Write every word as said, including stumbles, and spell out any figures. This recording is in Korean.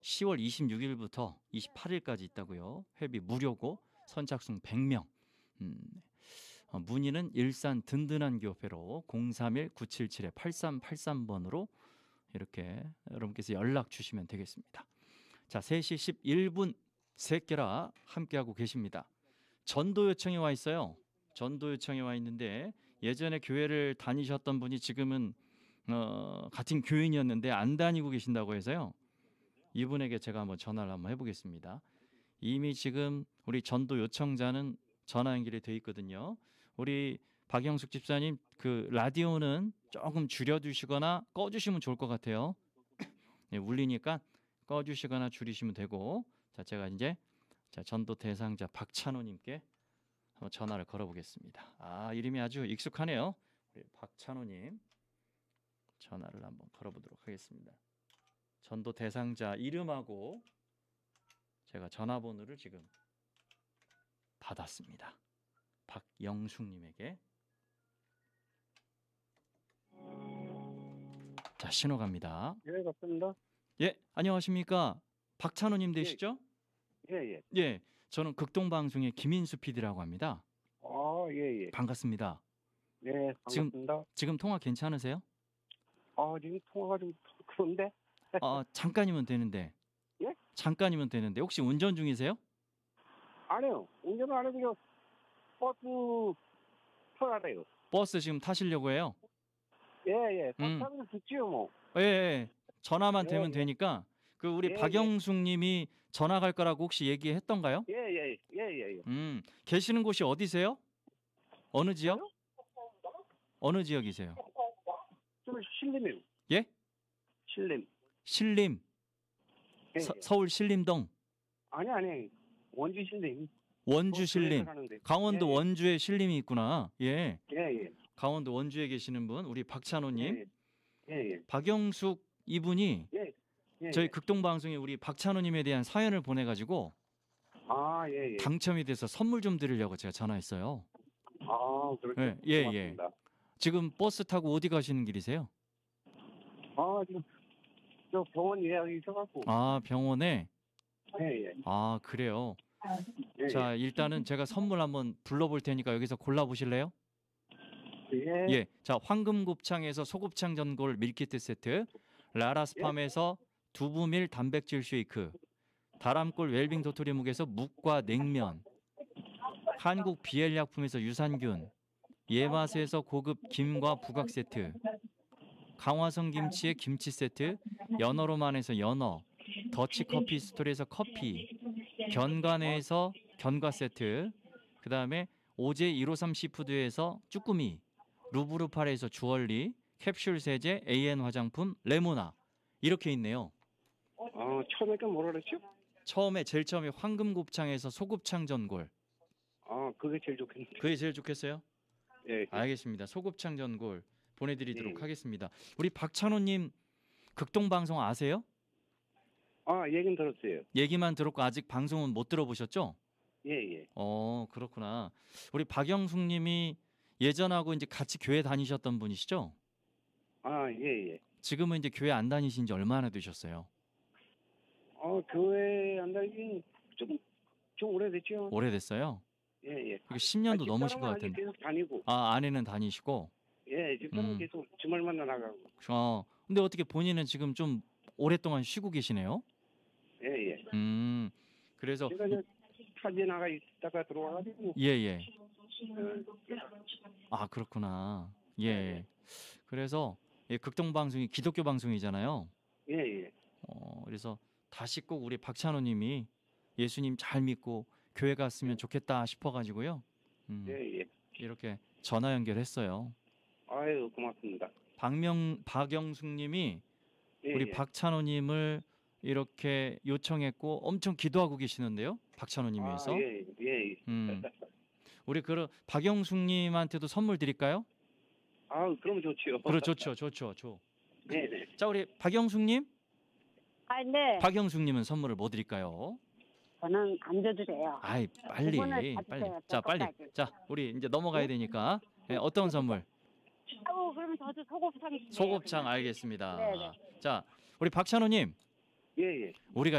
시월 이십육일부터 이십팔일까지 있다고요. 회비 무료고 선착순 백 명. 음, 어, 문의는 일산 든든한 교회로 공삼일 구칠칠 팔삼팔삼 번으로 이렇게 여러분께서 연락 주시면 되겠습니다. 자, 세 시 십일 분 새끼라 함께하고 계십니다. 전도 요청이 와 있어요. 전도 요청이 와 있는데 예전에 교회를 다니셨던 분이 지금은 어, 같은 교인이었는데 안 다니고 계신다고 해서요. 이분에게 제가 한번 전화를 한번 해보겠습니다. 이미 지금 우리 전도 요청자는 전화 연결이 돼 있거든요. 우리 박영숙 집사님 그 라디오는 조금 줄여주시거나 꺼주시면 좋을 것 같아요. 네, 울리니까 꺼주시거나 줄이시면 되고, 자 제가 이제 자 전도 대상자 박찬호님께 한번 전화를 걸어보겠습니다. 아, 이름이 아주 익숙하네요. 우리 박찬호님 전화를 한번 걸어보도록 하겠습니다. 전도 대상자 이름하고 제가 전화번호를 지금 받았습니다. 박영숙님에게. 자, 신호 갑니다. 예, 맞습니다. 예, 안녕하십니까? 박찬호님 되시죠? 예, 예. 예, 저는 극동방송의 김인수 피디라고 합니다. 아, 예, 예. 반갑습니다. 네, 지금- 반갑습니다. 지금 통화 괜찮으세요? 아, 지금 통화가 좀 그런데? 아, 잠깐이면 되는데. 예? 잠깐이면 되는데. 혹시 운전 중이세요? 아니요. 운전을 안 하고요. 버스 타라래요. 버스 지금 타시려고 해요? 예, 예. 버스 음. 타면 좋지요, 뭐. 예, 예. 전화만 예, 되면 예. 되니까 그 우리 예, 박영숙 님이 전화 갈 거라고 혹시 얘기했던가요? 예, 예, 예, 예, 예. 음, 계시는 곳이 어디세요? 어느 지역? 저요? 어느 지역이세요? 좀 신림이요. 예? 신림. 신림. 예, 서, 예. 서울 신림동. 아니, 아니. 원주 신림. 원주 신림. 하는데. 강원도 예, 예. 원주에 신림이 있구나. 예. 예, 예. 강원도 원주에 계시는 분, 우리 박찬호님. 예, 예, 예. 박영숙 이분이 예, 예. 저희 예. 극동방송에 우리 박찬호님에 대한 사연을 보내가지고 아, 예, 예. 당첨이 돼서 선물 좀 드리려고 제가 전화했어요. 아, 그렇죠. 예, 예, 고맙습니다. 지금 버스 타고 어디 가시는 길이세요? 아, 지금 저 병원 예약이 있어갖고. 아, 병원에? 예, 예. 아, 그래요. 예, 자, 일단은 제가 선물 한번 불러볼 테니까 여기서 골라보실래요? 예. 예. 자, 황금곱창에서 소곱창 전골 밀키트 세트, 라라스팜에서 두부밀 단백질 쉐이크, 다람골 웰빙 도토리묵에서 묵과 냉면, 한국 비엘약품에서 유산균, 예맛에서 고급 김과 부각 세트, 강화성 김치의 김치 세트, 연어로만에서 연어, 더치커피 스토리에서 커피, 견과내에서 견과 세트, 그 다음에 오제 일오삼 시푸드에서 쭈꾸미, 루브르팔에서 주얼리, 캡슐 세제, 에이엔 화장품, 레모나 이렇게 있네요. 어, 처음에 그 뭐라 그랬죠? 처음에 제일 처음에 황금곱창에서 소곱창 전골. 아, 그게 제일 좋겠는데. 그게 제일 좋겠어요? 예. 알겠습니다. 소곱창 전골 보내드리도록 예. 하겠습니다. 우리 박찬호님 극동방송 아세요? 아, 얘긴 들었어요. 얘기만 들었고 아직 방송은 못 들어보셨죠? 예, 예. 어, 그렇구나. 우리 박영숙님이 예전하고 이제 같이 교회 다니셨던 분이시죠? 아, 예, 예. 지금은 이제 교회 안 다니신 지 얼마나 되셨어요? 어, 교회 안 다니긴 좀, 좀 오래됐죠? 오래됐어요? 예, 예. 이거 십 년도 아, 넘으신 것 집사람은 아직 같은데. 계속 다니고. 아, 아내는 다니시고. 예, 집사람은 음. 계속 주말마다 나가고. 어, 근데 어떻게 본인은 지금 좀 오랫동안 쉬고 계시네요? 예, 예. 음, 그래서 제가 저 타지에 나가 있다가 들어와가지고. 예, 예. 어, 아, 그렇구나. 예. 그래서 예, 극동 방송이 기독교 방송이잖아요. 예, 예. 어, 그래서 다시 꼭 우리 박찬호님이 예수님 잘 믿고 교회 갔으면 좋겠다 싶어가지고요. 음, 예, 예. 이렇게 전화 연결했어요. 아유, 고맙습니다. 박명 박영숙님이 예, 우리 예. 박찬호님을 이렇게 요청했고 엄청 기도하고 계시는데요. 박찬호님에서. 아, 예, 예. 음, 우리 그 박영숙님한테도 선물 드릴까요? 아, 그러면 좋지요. 그래, 좋죠, 좋죠, 좋. 네, 네. 자, 우리 박영숙님, 아, 네. 박영숙님은 선물을 뭐 드릴까요? 저는 안 줘도 돼요. 아이, 빨리, 그분을 빨리. 받으세요, 자, 빨리. 저거까지. 자, 우리 이제 넘어가야 되니까 예, 어떤 선물? 아우, 그러면 저도 소곱창 주세요. 소곱창 알겠습니다. 네네. 자, 우리 박찬호님, 예, 예. 우리가